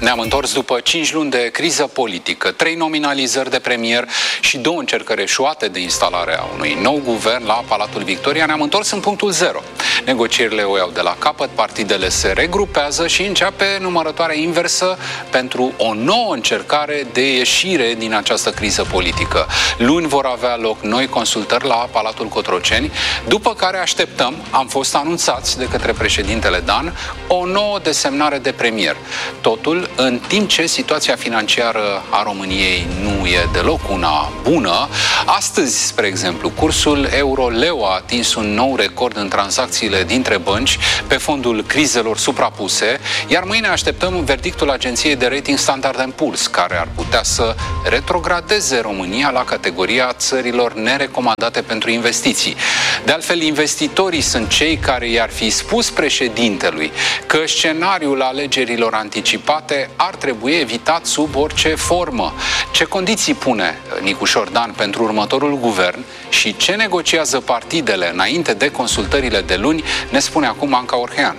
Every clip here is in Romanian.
Ne-am întors după 5 luni de criză politică, 3 nominalizări de premier și 2 încercări eșuate de instalare a unui nou guvern la Palatul Victoria. Ne-am întors în punctul zero. Negocierile o iau de la capăt, partidele se regrupează și începe numărătoarea inversă pentru o nouă încercare de ieșire din această criză politică. Luni vor avea loc noi consultări la Palatul Cotroceni, după care așteptăm, am fost anunțați de către președintele Dan, o nouă desemnare de premier. Totul în timp ce situația financiară a României nu e deloc una bună. Astăzi, spre exemplu, cursul euro-leu a atins un nou record în tranzacțiile dintre bănci pe fondul crizelor suprapuse, iar mâine așteptăm verdictul agenției de rating Standard & Poor's, care ar putea să retrogradeze România la categoria țărilor nerecomandate pentru investiții. De altfel, investitorii sunt cei care i-ar fi spus președintelui că scenariul alegerilor anticipate ar trebui evitat sub orice formă. Ce condiții pune Nicușor Dan pentru următorul guvern și ce negociază partidele înainte de consultările de luni, ne spune acum Anca Orhean.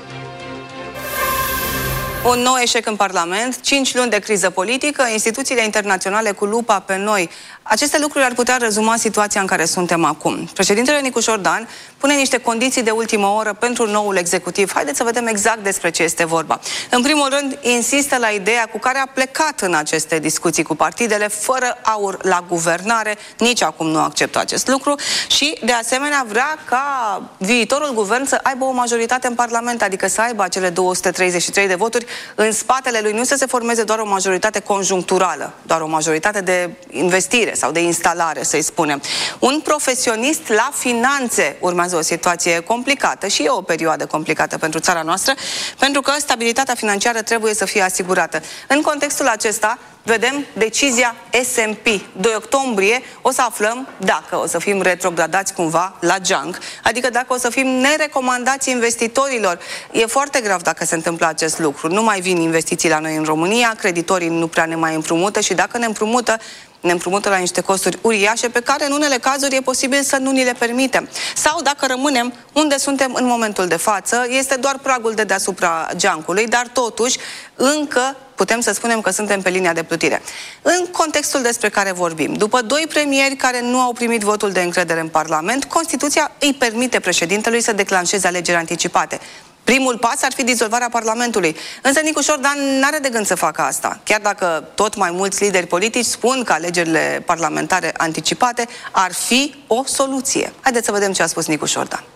Un nou eșec în Parlament, 5 luni de criză politică, instituțiile internaționale cu lupa pe noi. Aceste lucruri ar putea rezuma situația în care suntem acum. Președintele Nicușor Dan pune niște condiții de ultimă oră pentru noul executiv. Haideți să vedem exact despre ce este vorba. În primul rând, insistă la ideea cu care a plecat în aceste discuții cu partidele, fără aur la guvernare. Nici acum nu acceptă acest lucru și, de asemenea, vrea ca viitorul guvern să aibă o majoritate în Parlament, adică să aibă acele 233 de voturi în spatele lui, nu să se formeze doar o majoritate conjuncturală, doar o majoritate de investire sau de instalare, să-i spunem. Un profesionist la finanțe. Urmează o situație complicată și e o perioadă complicată pentru țara noastră, pentru că stabilitatea financiară trebuie să fie asigurată. În contextul acesta, vedem decizia S&P. 2 octombrie o să aflăm dacă o să fim retrogradați cumva la junk, adică dacă o să fim nerecomandați investitorilor. E foarte grav dacă se întâmplă acest lucru. Nu mai vin investiții la noi în România, creditorii nu prea ne mai împrumută și dacă ne împrumută la niște costuri uriașe pe care în unele cazuri e posibil să nu ni le permitem. Sau dacă rămânem unde suntem în momentul de față, este doar pragul de deasupra geancului, dar totuși încă putem să spunem că suntem pe linia de plutire. În contextul despre care vorbim, după 2 premieri care nu au primit votul de încredere în Parlament, Constituția îi permite președintelui să declanșeze alegeri anticipate. Primul pas ar fi dizolvarea Parlamentului. Însă Nicușor Dan n-are de gând să facă asta. Chiar dacă tot mai mulți lideri politici spun că alegerile parlamentare anticipate ar fi o soluție. Haideți să vedem ce a spus Nicușor Dan.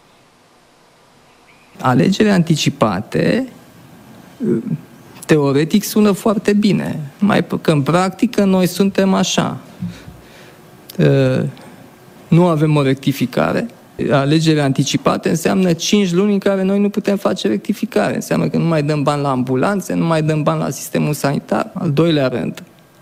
Alegerile anticipate teoretic sună foarte bine, mai că în practică noi suntem așa. Nu avem o rectificare. Alegerile anticipate înseamnă 5 luni în care noi nu putem face rectificare. Înseamnă că nu mai dăm bani la ambulanțe, nu mai dăm bani la sistemul sanitar. Al doilea rând,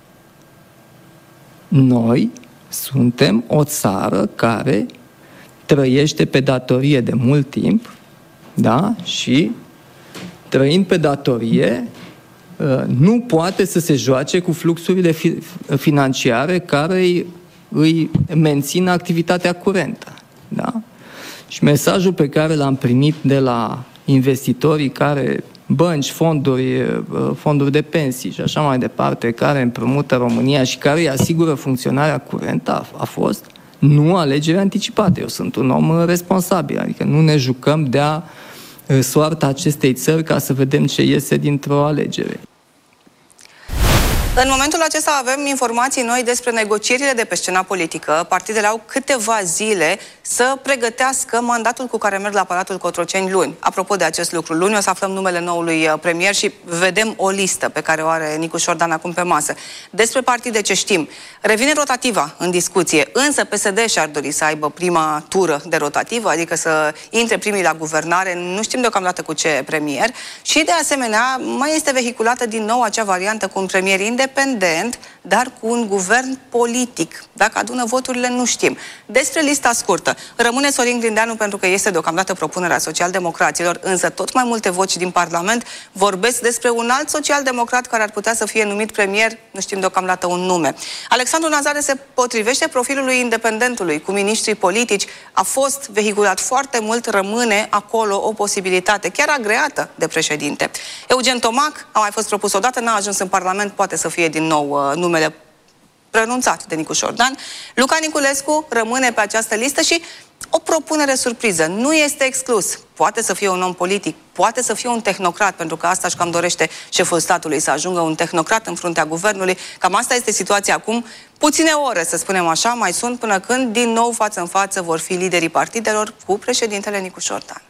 noi suntem o țară care trăiește pe datorie de mult timp, da? Și trăind pe datorie, nu poate să se joace cu fluxurile financiare care îi mențin activitatea curentă. Da? Și mesajul pe care l-am primit de la investitorii care, bănci, fonduri de pensii și așa mai departe, care împrumută România și care îi asigură funcționarea curentă, a fost nu alegeri anticipate. Eu sunt un om responsabil, adică nu ne jucăm de-a soarta acestei țări ca să vedem ce iese dintr-o alegere. În momentul acesta avem informații noi despre negocierile de pe scena politică. Partidele au câteva zile să pregătească mandatul cu care merg la Palatul Cotroceni luni. Apropo de acest lucru, luni o să aflăm numele noului premier și vedem o listă pe care o are Nicușor Dan acum pe masă. Despre partide ce știm. Revine rotativa în discuție, însă PSD și-ar dori să aibă prima tură de rotativă, adică să intre primii la guvernare, nu știm deocamdată cu ce premier. Și de asemenea mai este vehiculată din nou acea variantă cu un premier independent independent, dar cu un guvern politic. Dacă adună voturile, nu știm. Despre lista scurtă. Rămâne Sorin Grindeanu pentru că este deocamdată propunerea socialdemocraților, însă tot mai multe voci din Parlament vorbesc despre un alt social-democrat care ar putea să fie numit premier, nu știm deocamdată un nume. Alexandru Nazare se potrivește profilului independentului, cu miniștrii politici, a fost vehiculat foarte mult, rămâne acolo o posibilitate, chiar agreată de președinte. Eugen Tomac a mai fost propus odată, n-a ajuns în Parlament, poate să fie din nou numele pronunțat de Nicu Șordan. Luca Niculescu rămâne pe această listă și o propunere surpriză. Nu este exclus. Poate să fie un om politic, poate să fie un tehnocrat, pentru că asta și cam dorește șeful statului, să ajungă un tehnocrat în fruntea guvernului. Cam asta este situația acum. Puține ore, să spunem așa, mai sunt până când din nou față în față vor fi liderii partidelor cu președintele Nicu Șordan.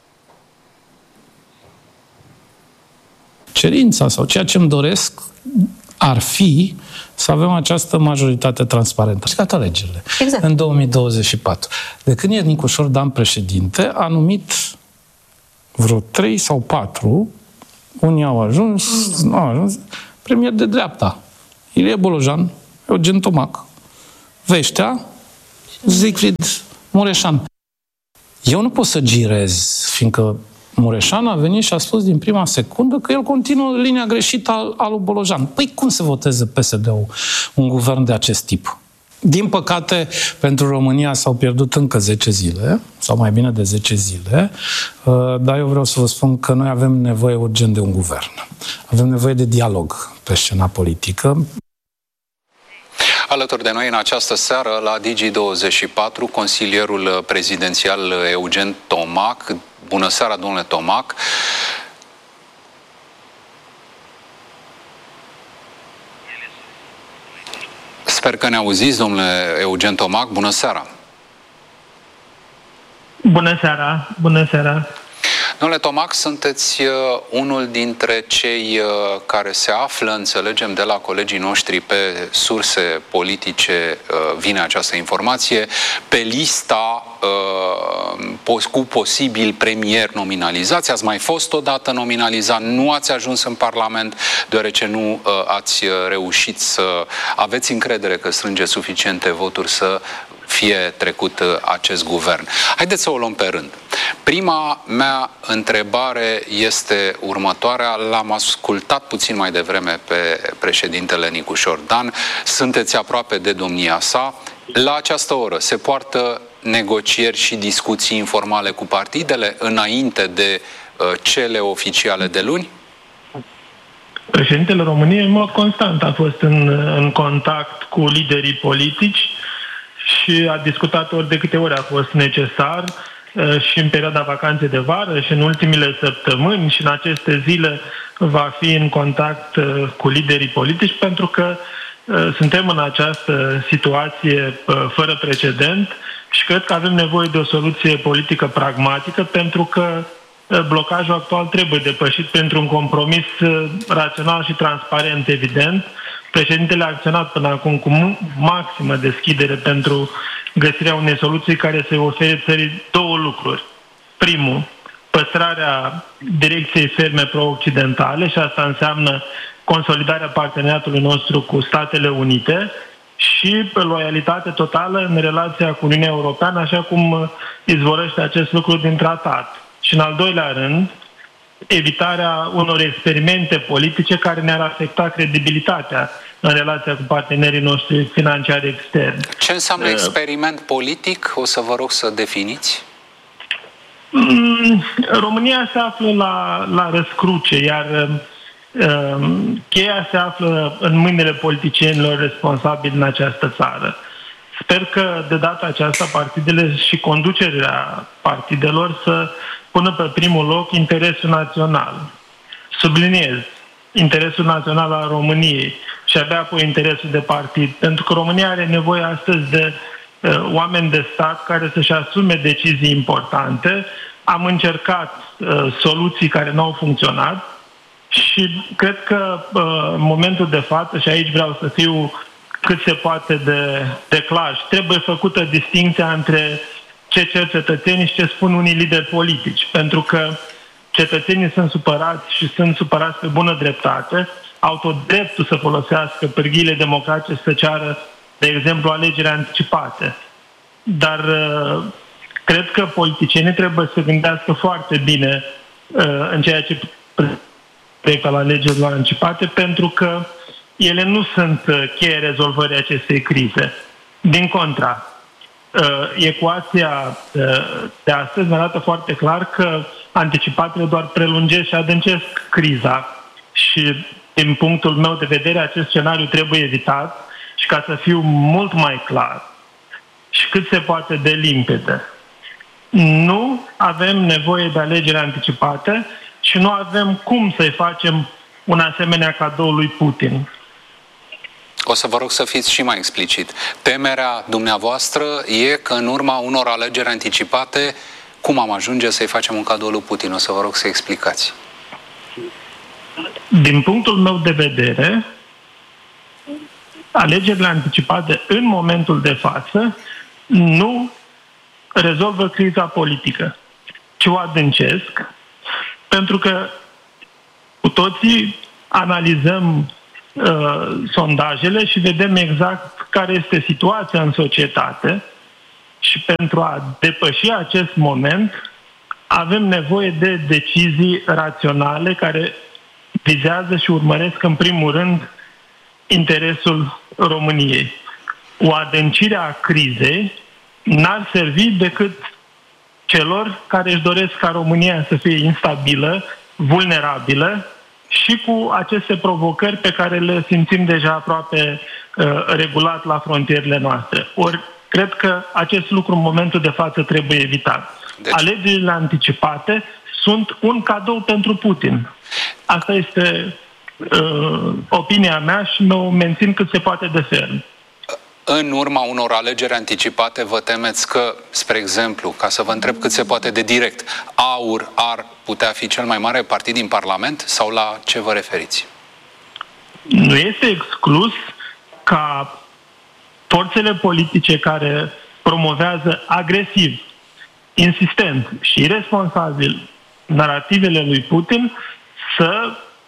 Cerința sau ceea ce îmi doresc ar fi să avem această majoritate transparentă. Și toate alegerile. Exact. În 2024. De când e Nicu Șordan președinte, a numit vreo 3 sau 4, unii au ajuns, nu au ajuns, premier de dreapta. Ilie Bolojan, Eugen Tomac, Veștea, Siegfried Mureșan. Eu nu pot să girez, fiindcă Mureșan a venit și a spus din prima secundă că el continuă linia greșită al lui Bolojan. Păi cum se voteze PSD-ul un guvern de acest tip? Din păcate, pentru România s-au pierdut încă 10 zile, sau mai bine de 10 zile, dar eu vreau să vă spun că noi avem nevoie urgent de un guvern. Avem nevoie de dialog pe scena politică. Alături de noi în această seară la Digi24, consilierul prezidențial Eugen Tomac. Bună seara, domnule Tomac. Sper că ne auziți, domnule Eugen Tomac. Bună seara. Bună seara, bună seara. Domnule Tomac, sunteți unul dintre cei care se află, înțelegem de la colegii noștri pe surse politice, vine această informație, pe lista cu posibil premier nominalizați. Ați mai fost odată nominalizat, nu ați ajuns în Parlament, deoarece nu ați reușit să aveți încredere că strângeți suficiente voturi să fie trecut acest guvern. Haideți să o luăm pe rând. Prima mea întrebare este următoarea. L-am ascultat puțin mai devreme pe președintele Nicu Șordan. Sunteți aproape de domnia sa. La această oră se poartă negocieri și discuții informale cu partidele înainte de cele oficiale de luni? Președintele României, în mod constant, a fost în contact cu liderii politici și a discutat ori de câte ori a fost necesar, și în perioada vacanței de vară și în ultimele săptămâni și în aceste zile va fi în contact cu liderii politici, pentru că suntem în această situație fără precedent și cred că avem nevoie de o soluție politică pragmatică, pentru că blocajul actual trebuie depășit pentru un compromis rațional și transparent, evident. Președintele a acționat până acum cu maximă deschidere pentru găsirea unei soluții care să ofere țării două lucruri. Primul, păstrarea direcției ferme pro-occidentale, și asta înseamnă consolidarea parteneriatului nostru cu Statele Unite și loialitate totală în relația cu Uniunea Europeană, așa cum izvorăște acest lucru din tratat. Și în al doilea rând, evitarea unor experimente politice care ne-ar afecta credibilitatea în relația cu partenerii noștri financiari externi. Ce înseamnă experiment politic? O să vă rog să definiți. România se află la răscruce, iar cheia se află în mâinile politicienilor responsabili în această țară. Sper că de data aceasta partidele și conducerea partidelor să pună pe primul loc interesul național. Subliniez, interesul național al României și abia apoi interesul de partid, pentru că România are nevoie astăzi de oameni de stat care să-și asume decizii importante. Am încercat soluții care nu au funcționat și cred că în momentul de față, și aici vreau să fiu cât se poate de clar, trebuie făcută distinția între ce cer cetățenii și ce spun unii lideri politici, pentru că cetățenii sunt supărați și sunt supărați pe bună dreptate au tot dreptul să folosească pârghiile democratice să ceară, de exemplu, alegeri anticipate. Dar cred că politicienii trebuie să gândească foarte bine în ceea ce privește la alegerile anticipate, pentru că ele nu sunt cheia rezolvării acestei crize. Din contra, ecuația de astăzi ne arată foarte clar că anticipatele doar prelungesc și adâncesc criza și, din punctul meu de vedere, acest scenariu trebuie evitat și, ca să fiu mult mai clar și cât se poate de limpede, nu avem nevoie de alegeri anticipate și nu avem cum să-i facem un asemenea cadou lui Putin. O să vă rog să fiți și mai explicit. Temerea dumneavoastră e că în urma unor alegeri anticipate, cum am ajunge să-i facem un cadou lui Putin? O să vă rog să explicați. Din punctul meu de vedere, alegerile anticipate în momentul de față nu rezolvă criza politică, ci o adâncesc, pentru că cu toții analizăm sondajele și vedem exact care este situația în societate și pentru a depăși acest moment avem nevoie de decizii raționale care vizează și urmăresc în primul rând interesul României. O adâncire a crizei n-ar servi decât celor care își doresc ca România să fie instabilă, vulnerabilă și cu aceste provocări pe care le simțim deja aproape regulat la frontierele noastre. Ori cred că acest lucru în momentul de față trebuie evitat. Deci, alegerile anticipate sunt un cadou pentru Putin. Asta este opinia mea și mă mențin cât se poate de ferm. În urma unor alegeri anticipate, vă temeți că, spre exemplu, ca să vă întreb cât se poate de direct, AUR ar putea fi cel mai mare partid din Parlament sau la ce vă referiți? Nu este exclus ca forțele politice care promovează agresiv, insistent și irresponsabil narativele lui Putin să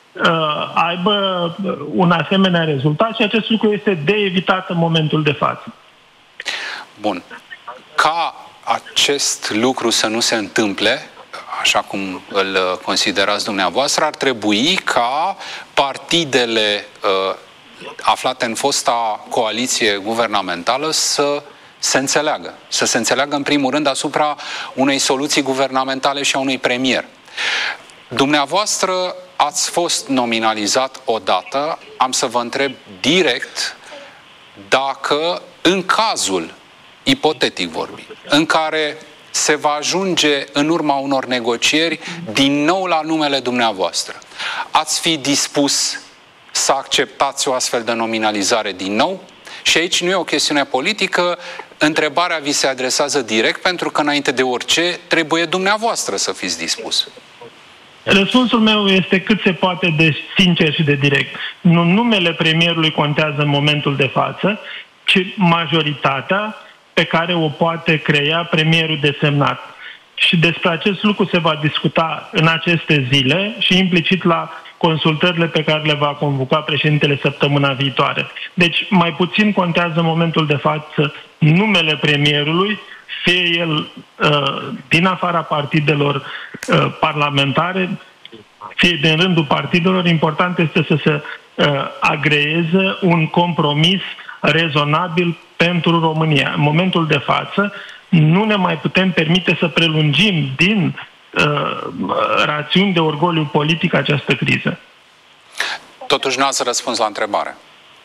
aibă un asemenea rezultat și acest lucru este de evitat în momentul de față. Bun. Ca acest lucru să nu se întâmple, așa cum îl considerați dumneavoastră, ar trebui ca partidele aflate în fosta coaliție guvernamentală să se înțeleagă. Să se înțeleagă în primul rând asupra unei soluții guvernamentale și a unui premier. Dumneavoastră ați fost nominalizat odată, am să vă întreb direct dacă în cazul, ipotetic vorbind, în care se va ajunge în urma unor negocieri din nou la numele dumneavoastră, ați fi dispus să acceptați o astfel de nominalizare din nou? Și aici nu e o chestiune politică, întrebarea vi se adresează direct pentru că înainte de orice trebuie dumneavoastră să fiți dispus. Răspunsul meu este cât se poate de sincer și de direct. Nu numele premierului contează în momentul de față, ci majoritatea pe care o poate crea premierul desemnat. Și despre acest lucru se va discuta în aceste zile și implicit la consultările pe care le va convoca președintele săptămâna viitoare. Deci mai puțin contează în momentul de față numele premierului, fie el din afara partidelor parlamentare, fie din rândul partidelor. Important este să se agreeze un compromis rezonabil pentru România. În momentul de față nu ne mai putem permite să prelungim din rațiuni de orgoliu politic această criză. Totuși n-ați răspuns la întrebare.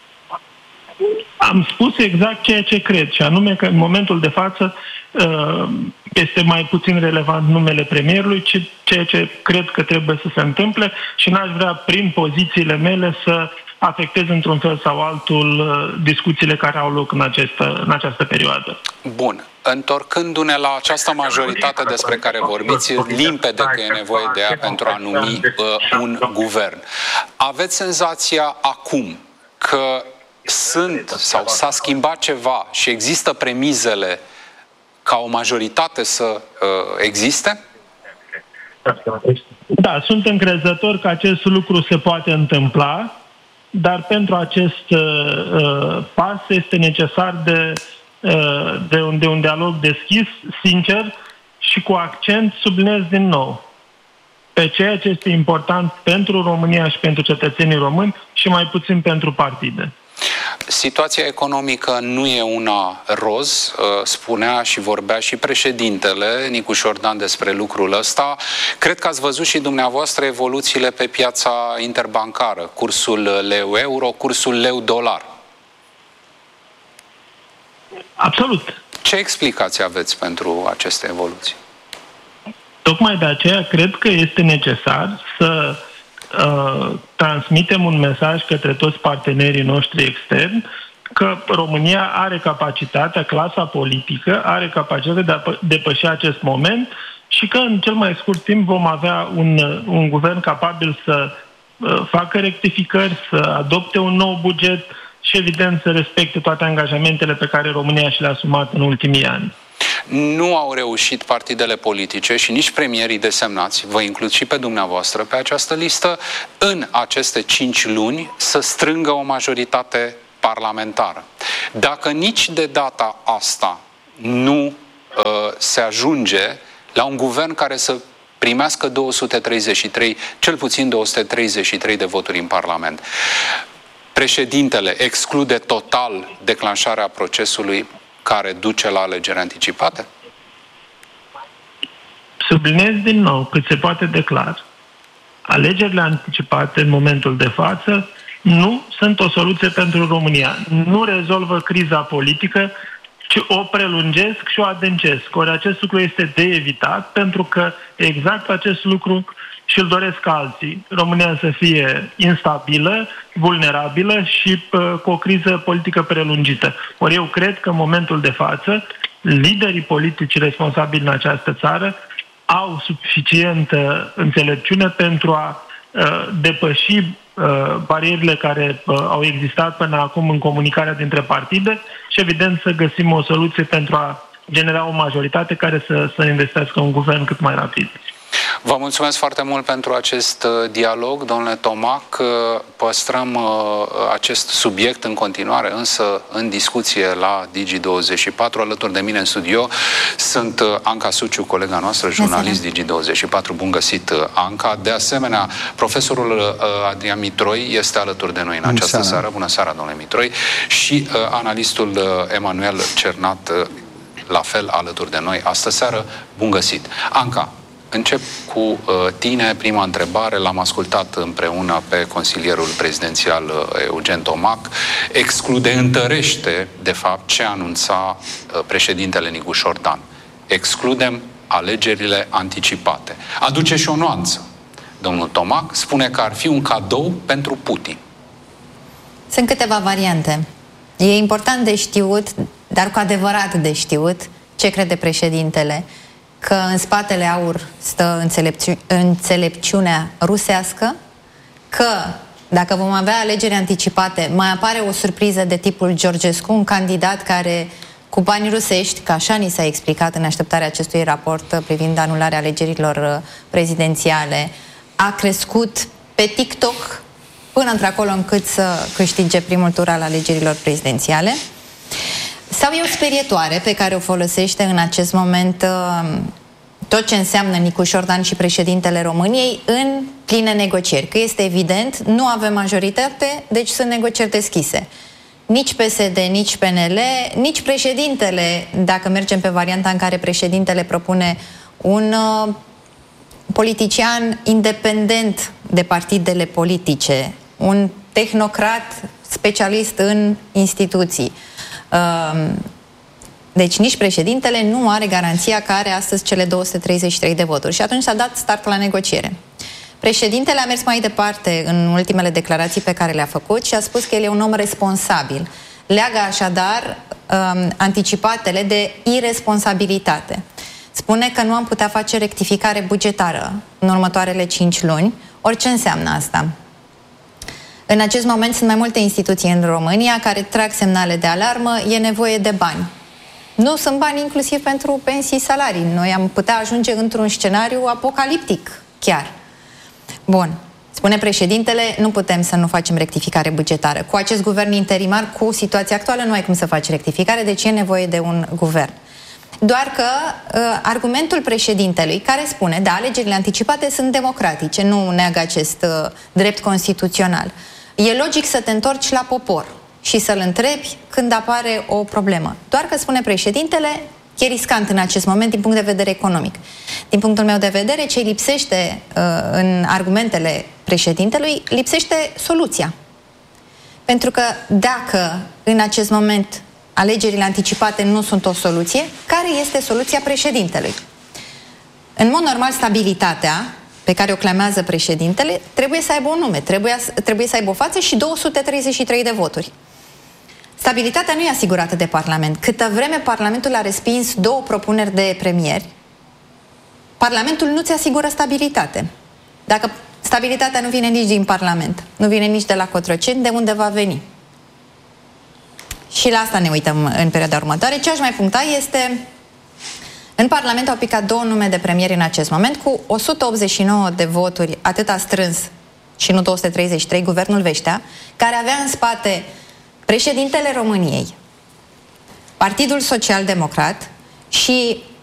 Am spus exact ceea ce cred, și anume că în momentul de față este mai puțin relevant numele premierului, ci ceea ce cred că trebuie să se întâmple și n-aș vrea prin pozițiile mele să afectez într-un fel sau altul discuțiile care au loc în această perioadă. Bun. Întorcându-ne la această majoritate despre care vorbiți, limpede că e nevoie de ea pentru a numi un guvern. Aveți senzația acum că sunt sau s-a schimbat ceva și există premizele ca o majoritate să existe? Da, sunt încrezător că acest lucru se poate întâmpla dar pentru acest pas este necesar de un dialog deschis, sincer și cu accent, subliniez din nou, pe ceea ce este important pentru România și pentru cetățenii români și mai puțin pentru partide. Situația economică nu e una roz, spunea și vorbea și președintele Nicușor Dan despre lucrul ăsta. Cred că ați văzut și dumneavoastră evoluțiile pe piața interbancară, cursul leu-euro, cursul leu-dolar. Absolut. Ce explicații aveți pentru aceste evoluții? Tocmai de aceea cred că este necesar să transmitem un mesaj către toți partenerii noștri externi că România are capacitatea, clasa politică are capacitatea de a depăși acest moment și că în cel mai scurt timp vom avea un guvern capabil să facă rectificări, să adopte un nou buget și evident să respecte toate angajamentele pe care România și le-a asumat în ultimii ani. Nu au reușit partidele politice și nici premierii desemnați, vă includ și pe dumneavoastră pe această listă, în aceste 5 luni să strângă o majoritate parlamentară. Dacă nici de data asta nu se ajunge la un guvern care să primească 233, cel puțin 233 de voturi în Parlament, președintele exclude total declanșarea procesului care duce la alegeri anticipate? Subliniez din nou, cât se poate de clar. Alegerile anticipate în momentul de față nu sunt o soluție pentru România. Nu rezolvă criza politică, ci o prelungesc și o adâncesc. Ori acest lucru este de evitat, pentru că exact acest lucru și îl doresc alții. România să fie instabilă, vulnerabilă și cu o criză politică prelungită. Ori eu cred că în momentul de față, liderii politici responsabili în această țară au suficientă înțelepciune pentru a depăși barierele care au existat până acum în comunicarea dintre partide și evident să găsim o soluție pentru a genera o majoritate care să investească un guvern cât mai rapid. Vă mulțumesc foarte mult pentru acest dialog, domnule Tomac. Păstrăm acest subiect în continuare, însă în discuție la Digi24. Alături de mine în studio sunt Anca Suciu, colega noastră, jurnalist Digi24. Bun găsit, Anca. De asemenea, profesorul Adrian Mitroi este alături de noi în această seară. Bună seara, domnule Mitroi. Și analistul Emanuel Cernat, la fel alături de noi astă seară. Bun găsit. Anca, încep cu tine. Prima întrebare, l-am ascultat împreună pe consilierul prezidențial Eugen Tomac. Întărește, de fapt, ce anunța președintele Nicușor Dan. Excludem alegerile anticipate. Aduce și o nuanță. Domnul Tomac spune că ar fi un cadou pentru Putin. Sunt câteva variante. E important de știut, dar cu adevărat de știut, ce crede președintele. Că în spatele AUR stă înțelepciunea rusească, că dacă vom avea alegeri anticipate, mai apare o surpriză de tipul Georgescu, un candidat care cu bani rusești, că așa ni s-a explicat în așteptarea acestui raport privind anularea alegerilor prezidențiale, a crescut pe TikTok până într-acolo încât să câștige primul tur al alegerilor prezidențiale. Sau e o sperietoare pe care o folosește în acest moment tot ce înseamnă Nicușor Dan și președintele României în pline negocieri. Că este evident, nu avem majoritate, deci sunt negocieri deschise. Nici PSD, nici PNL, nici președintele, dacă mergem pe varianta în care președintele propune un politician independent de partidele politice, un tehnocrat specialist în instituții. Deci nici președintele nu are garanția că are astăzi cele 233 de voturi. Și atunci s-a dat start la negociere. Președintele a mers mai departe în ultimele declarații pe care le-a făcut și a spus că el e un om responsabil. Leagă așadar anticipatele de irresponsabilitate. Spune că nu am putea face rectificare bugetară în următoarele 5 luni. Ori ce înseamnă asta? În acest moment sunt mai multe instituții în România care trag semnale de alarmă, e nevoie de bani. Nu sunt bani inclusiv pentru pensii, salarii. Noi am putea ajunge într-un scenariu apocaliptic, chiar. Bun. Spune președintele, nu putem să nu facem rectificare bugetară. Cu acest guvern interimar, cu situația actuală, nu ai cum să faci rectificare, deci e nevoie de un guvern. Doar că argumentul președintelui, care spune, da, alegerile anticipate sunt democratice, nu neagă acest drept constituțional. E logic să te întorci la popor și să-l întrebi când apare o problemă. Doar că, spune președintele, e riscant în acest moment din punct de vedere economic. Din punctul meu de vedere, ce lipsește în argumentele președintelui, lipsește soluția. Pentru că dacă în acest moment alegerile anticipate nu sunt o soluție, care este soluția președintelui? În mod normal, stabilitatea pe care o clamează președintele trebuie să aibă un nume, trebuie să aibă o față și 233 de voturi. Stabilitatea nu e asigurată de Parlament. Câtă vreme Parlamentul a respins 2 propuneri de premieri, Parlamentul nu ți asigură stabilitate. Dacă stabilitatea nu vine nici din Parlament, nu vine nici de la Cotroceni, de unde va veni? Și la asta ne uităm în perioada următoare. Ce aș mai puncta este, în Parlament au picat 2 nume de premieri în acest moment, cu 189 de voturi, atât a strâns și nu 233, guvernul Veștea, care avea în spate președintele României, Partidul Social Democrat și